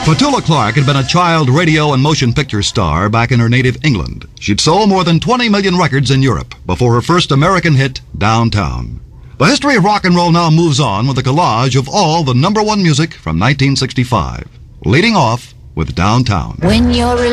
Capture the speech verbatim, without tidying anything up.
Petula Clark had been a child radio and motion picture star back in her native England. She'd sold more than twenty million records in Europe before her first American hit, Downtown. The history of rock and roll now moves on with a collage of all the number one music from nineteen sixty-five, leading off with Downtown. When you're